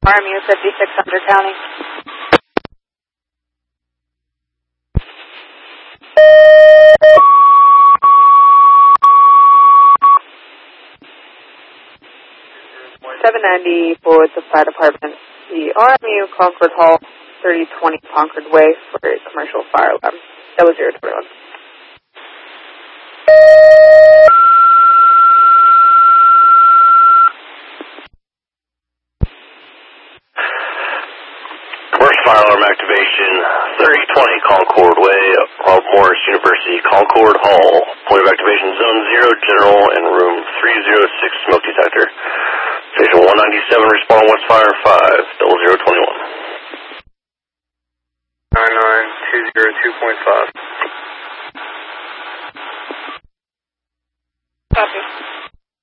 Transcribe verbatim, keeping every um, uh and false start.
R M U fifty-six hundred County. seven ninety for the fire department. The R M U Concord Hall, thirty twenty Concord Way for a commercial fire alarm. That was zero twenty-one. Commercial fire alarm activation, thirty twenty Concord Way, Rob Morris University, Concord Hall. Point of activation, zone zero, general, and room three oh six, smoke detector. Station one ninety-seven, respond West Fire five, double zero twenty-one. nine nine two zero two point five. Copy.